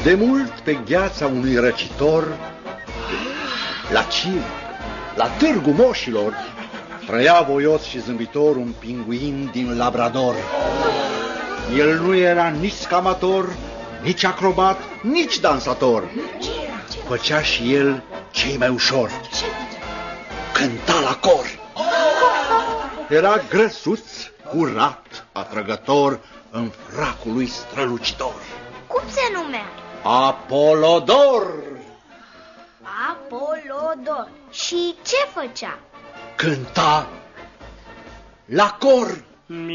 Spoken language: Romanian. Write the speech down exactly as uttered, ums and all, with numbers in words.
De mult pe gheața unui răcitor, la Cim, la Târgu Moșilor, trăia voios și zâmbitor un pinguin din Labrador. El nu era nici scamator, nici acrobat, nici dansator. Făcea și el ce mai ușor: cânta la cor. Era grăsuț, curat, atrăgător, în fracul lui strălucitor. Cum se numea? Apolodor. Apolodor. Și ce făcea? Cânta la cor.